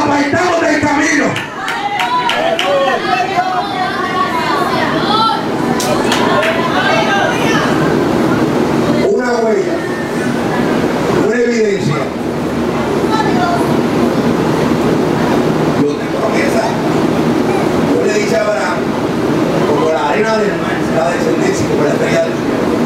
apartamos del camino. Una huella, una evidencia. Yo te promesa. Yo le dije a Abraham, como la arena del mar, la descendencia como la estrella del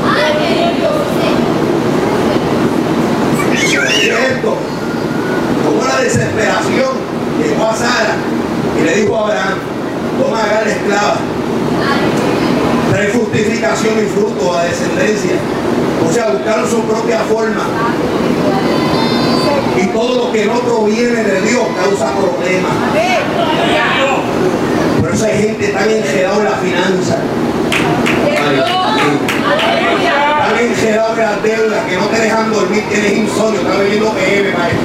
cielo. Y esto, como la desesperación, llegó a Sara y le dijo a Abraham, toma a Agar esclava, trae fructificación y fruto a descendencia. O sea, buscaron su propia forma. Y todo lo que no proviene de Dios causa problemas. Por eso hay gente tan enredada en la finanza, tan enredada en las deudas que no te dejan dormir, tienes insomnio, estás bebiendo PM, maestro.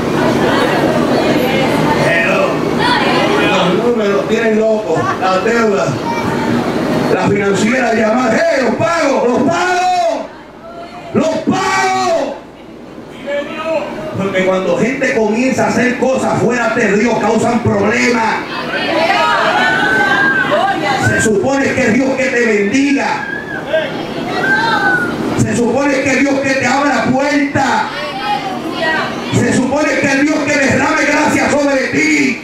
Los números tienen locos, las deudas. La financiera llama, ¡hey, los pago! ¡Los pago! ¡Los pago! Porque cuando gente comienza a hacer cosas fuera de Dios, causan problemas. Se supone que es Dios que te bendiga. Se supone que es Dios que te abra puerta. Se supone que es Dios que derrame gracia sobre ti.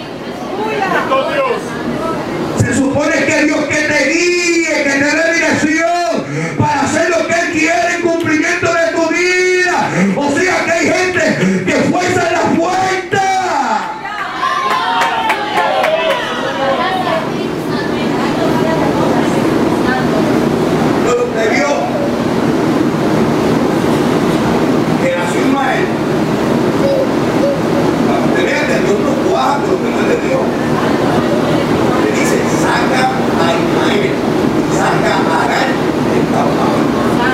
Se supone que es Dios que te guíe, que te dé dirección para hacer lo que Él quiere en cumplimiento de tu vida. O sea que hay gente que fuerza en la puerta. ¿Usted vio que nació Ismael? Usted vea que Dios no cuaja con lo que no es de Dios. Le dice, saca a Ismael, saca a Agar del campamento.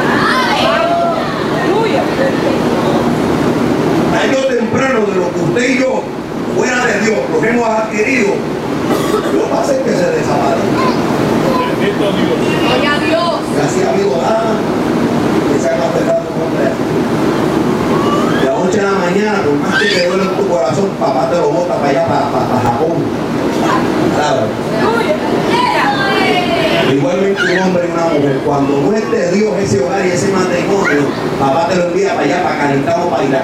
Tarde o temprano, de lo que usted y yo, fuera de Dios, lo que hemos adquirido, Dios va a hacer que se desaparezca. Gloria a Dios. Casi ha habido nada que se haga aferrado a un hombre. De la noche a la mañana, por más que te duele en tu corazón, papá te lo bota para allá, para Japón. Claro. Igualmente un hombre y una mujer, cuando no es de Dios ese hogar y ese matrimonio, papá te lo envía para allá, para Canitán o para Irak.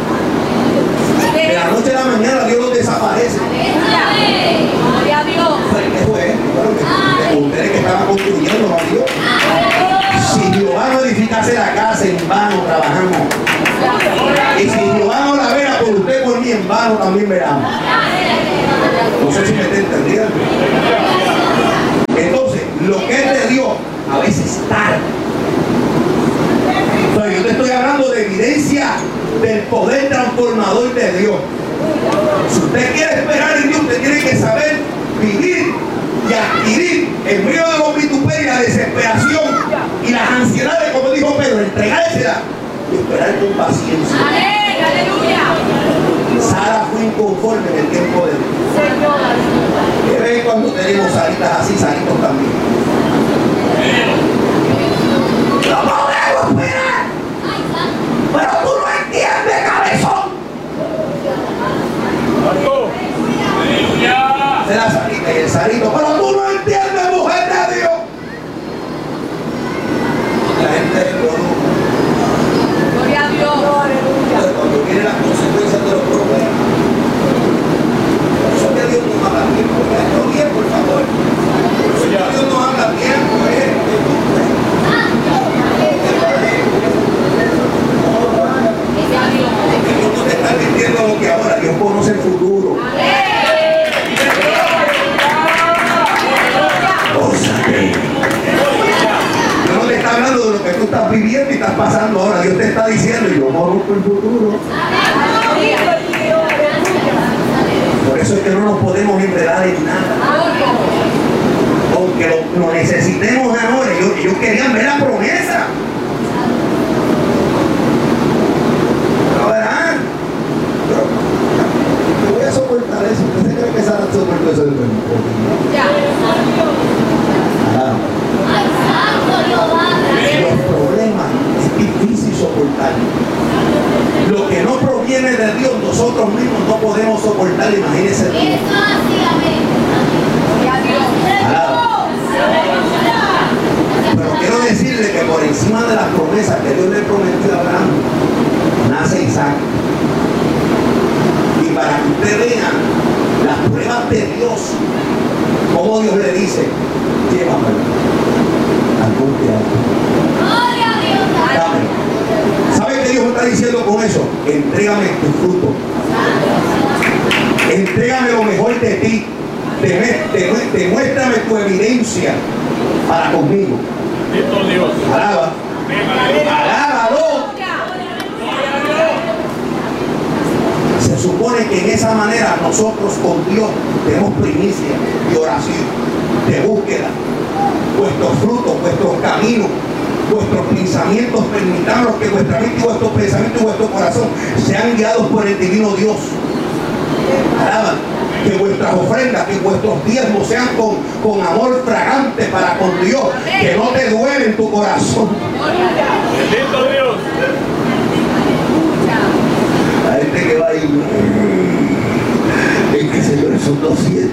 De la noche a la mañana Dios los desaparece. Gloria a Dios. ¿Qué fue? Bueno, ustedes que estaban construyendo, ¿no, Dios? Si Jehová no edificase la casa, en vano trabajamos. Y si Jehová no la vela por usted, por mí, en vano también veramos. No sé si me está entendiendo. Entonces, lo que es de Dios, a veces tarda. Entonces, yo te estoy hablando de evidencia del poder transformador de Dios. Si usted quiere esperar en Dios, usted tiene que saber vivir y adquirir en medio de los vituperios y la desesperación y las ansiedades, como dijo Pedro, entregársela y esperar con paciencia. Aleluya. Sara fue inconforme en el tiempo de Dios. Que ven cuando tenemos salitas así, salitos también. No podemos esperar. Pero tú no entiendes, cabezón. De la salita y el salito, pero tú no entiendes, mujer de Dios. La gente es Gloria a Dios. entonces, cuando vienen las consecuencias de los problemas, por eso que Dios nos habla bien, porque hazlo bien, por favor. Por eso que Dios nos habla bien, porque Dios no te está mintiendo lo que ahora, Dios conoce el futuro. Dios no te está hablando de lo que tú estás viviendo y estás pasando ahora. Dios te está diciendo, yo conozco el futuro. Por eso es que no nos podemos enredar en nada. Aunque lo necesitemos ahora. Ellos querían ver la promesa. Pero verán. Yo voy a soportar eso. ¿Usted cree que Sara soportó eso del tiempo? Los problemas es difícil soportar. Lo que no proviene de Dios, nosotros mismos no podemos soportar y imagínese. Pero quiero decirle que por encima de las promesas que Dios le prometió a Abraham, nace Isaac. Y para que usted vea las pruebas de Dios, como Dios le dice, llévamelo al monte alto. Dame. ¿Sabe qué Dios está diciendo con eso? Entrégame tu fruto. Entrégame lo mejor de ti. Demuéstrame tu evidencia para conmigo. Alaba. Alábalo. Se supone que en esa manera nosotros con Dios tenemos primicia de oración, de búsqueda. Vuestros frutos, vuestros caminos, vuestros pensamientos, permitamos que vuestra mente y vuestros pensamientos y vuestro corazón sean guiados por el divino Dios. Alaba. Que vuestras ofrendas, que vuestros diezmos sean con amor fragante para con Dios, que no te duele en tu corazón. Bendito Dios. La gente que va ahí, es que señores son 200,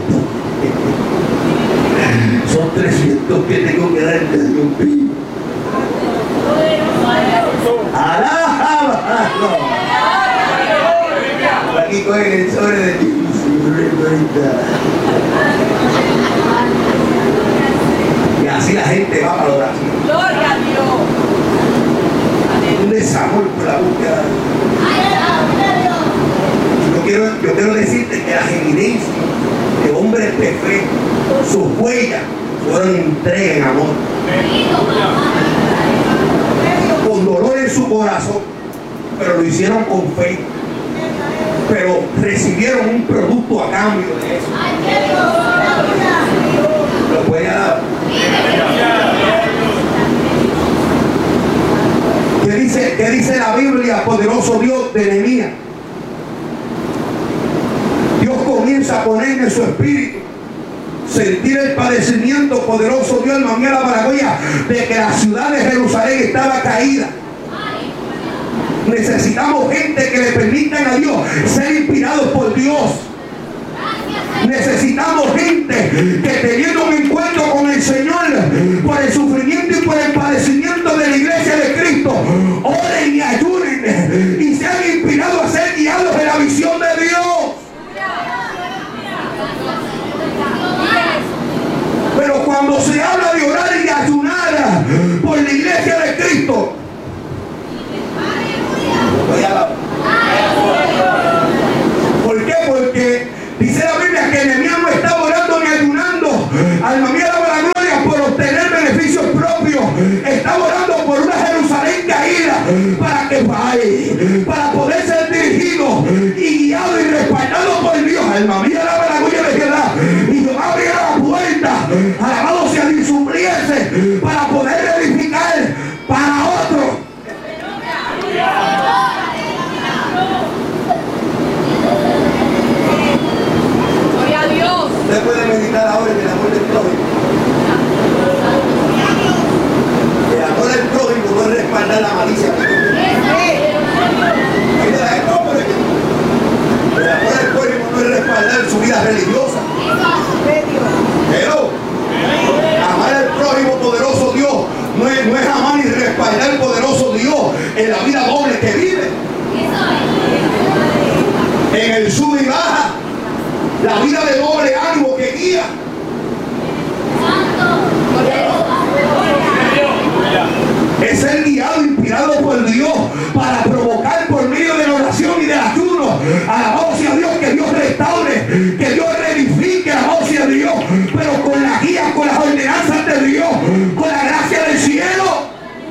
son 300 que tengo que dar de Dios mío. ¡Alábalo! Aquí cogen el sobre de ti. Y así la gente va para la oración. Gloria a Dios. Un desamor por la búsqueda. Yo quiero decirte que las evidencias de hombres de fe, sus huellas, fueron entregas en amor. Con dolor en su corazón, pero lo hicieron con fe. Pero recibieron un producto a cambio de eso. ¿Lo puede dar? ¿Qué dice la Biblia, poderoso Dios de Nehemías? Dios comienza a poner en su espíritu sentir el padecimiento, poderoso Dios, hermano, la paragoya de que la ciudad de Jerusalén estaba caída. Necesitamos gente que le permitan a Dios ser inspirados por Dios. Necesitamos gente que teniendo un encuentro con el Señor por el sufrimiento y por el padecimiento de la iglesia de Cristo, oren y ayunen y sean inspirados a ser guiados en la visión de Dios. Pero cuando se habla de orar y de ayunar por la iglesia de Cristo, ¿por qué? Porque dice la Biblia que Nehemías no estaba orando ni ayunando, alma mía, daba la gloria, por obtener beneficios propios. Estaba orando por una Jerusalén caída para poder ser dirigido y guiado y respaldado por Dios. Alma mía, daba la gloria de Jehová, y Jehová abrió la puerta, alabado sea Dios, supliese para poder edificar para otro. Gloria a Dios. Usted puede meditar ahora en el amor del prójimo. El amor del prójimo no es respaldar la malicia. El amor del prójimo no es respaldar su vida religiosa. Pero amar al prójimo, poderoso Dios, no es amar y respaldar el poderoso Dios en la vida doble que vive. En el sub y baja, la vida de doble ánimo que guía. Es ser guiado, inspirado por Dios para provocar por medio de la oración y del ayuno. Alabado sea Dios, que Dios restaure, que Dios reedifique, alabado sea Dios, pero con la guía, con las ordenanzas de Dios, con la gracia del cielo.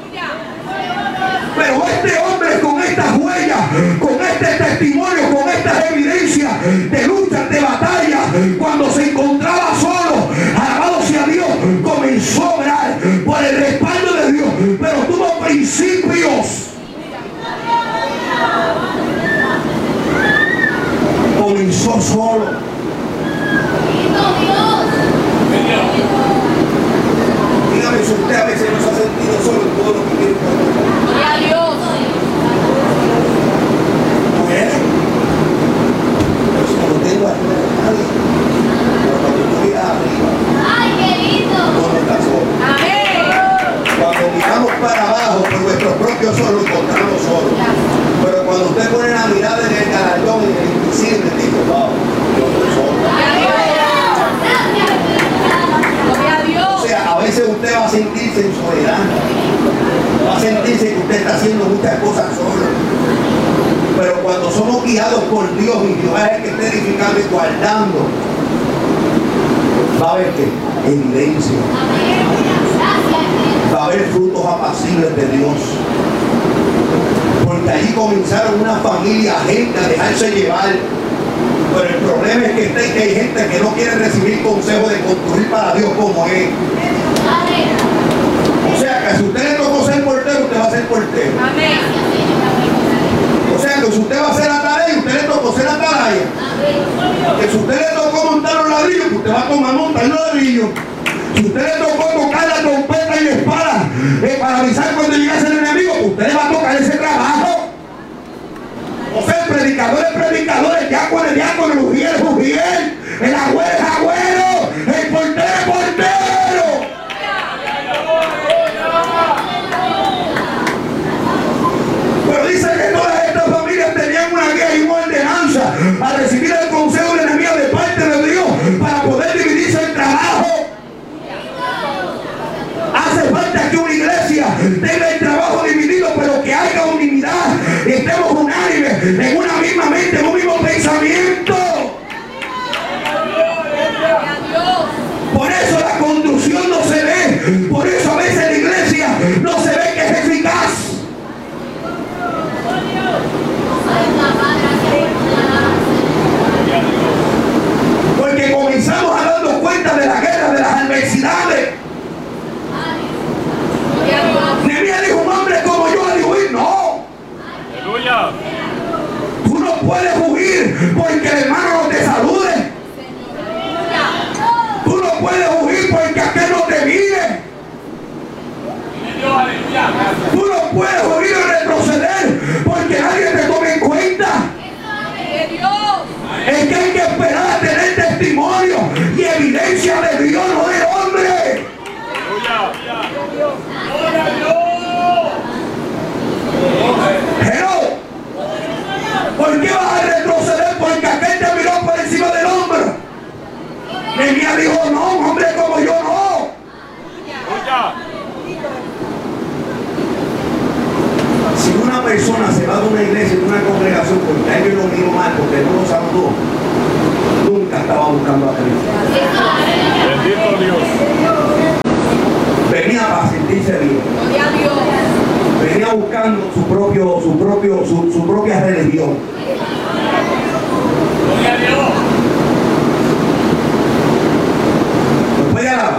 Pero este hombre, con estas huellas, con este testimonio, con estas evidencias de luchas, de batalla, cuando se encontraba solo, alabado sea Dios, comenzó a orar por el respaldo de Dios, pero tuvo principios. Comenzó solo. Dígame si usted a veces no se ha sentido solo en todo lo que quiere. Gloria a Dios. Pero si cuando usted tengo ayuda de nadie. Pero cuando tú miras arriba, no estás solo. Cuando miramos para abajo por nuestros propios solos, encontramos solos. Pero cuando usted pone la mirada en el galardón, en el invisible, dice, wow, yo estoy solo. O sea, a veces usted va a sentirse en soledad. Va a sentirse que usted está haciendo muchas cosas solo. Pero cuando somos guiados por Dios y Dios es el que está edificando y guardando, va a haber que evidencia. Va a haber frutos apacibles de Dios. Porque allí comenzaron una familia, gente a dejarse llevar. Pero el problema es que hay gente que no quiere recibir consejo de construir para Dios como es. O sea que si usted le tocó ser portero, usted va a ser portero. O sea que si usted va a hacer atalaya, usted le tocó ser atalaya. Que si usted le tocó montar los ladrillos, usted va a montar los ladrillos. Si usted le tocó tocar la trompeta y la espada para avisar cuando llegase el enemigo, usted le va a tocar ese trabajo. O sea, el predicador es predicador, el diácono es diácono, el ujier es ujier, el agüero es agüero, el portero es portero. Pero dice que todas estas familias tenían una guía y una ordenanza a recibir el consejo del enemigo de parte de Dios para poder dividirse el trabajo. Hace falta que una iglesia tenga el trabajo dividido, pero que haya unidad, estemos unánimes, en una misma mente, en un mismo pensamiento. Por eso la construcción no se ve, por eso a veces la iglesia no se ve que es eficaz. Porque comenzamos a darnos cuenta de la guerra, de las adversidades. Nehemías dijo, un hombre como yo ha de huir. No. Aleluya. Tú no puedes huir porque el hermano no te salude. Tú no puedes huir porque aquel no te mire. Tú no puedes huir o retroceder porque nadie te tome en cuenta. Es que hay que esperar a tener testimonio y evidencia de Dios, no del hombre. Hello. ¿Por qué vas a retroceder? Porque aquel te miró por encima del hombro. Nehemías dijo, no, un hombre como yo no. Si una persona se va de una iglesia, de una congregación, porque alguien lo miró mal, porque no lo saludó, nunca estaba buscando a Cristo. Bendito Dios. Venía para sentirse bien. Venía buscando su propia religión. ¿Me puede alabar?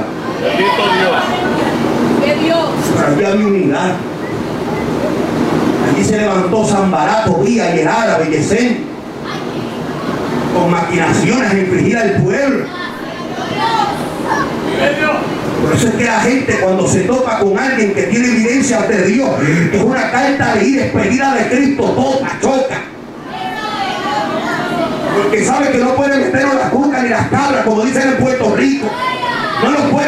Bendito Dios. Pero aquí había unidad. Allí se levantó Sanbalat, Tobías y el árabe Gesem con maquinaciones a infligir al pueblo. Por eso es que la gente cuando se topa con alguien que tiene evidencia de Dios, que es una carta de ir despedida de Cristo, topa, choca. Porque sabe que no puede meternos las cucas ni las cabras, como dicen en Puerto Rico. No nos puede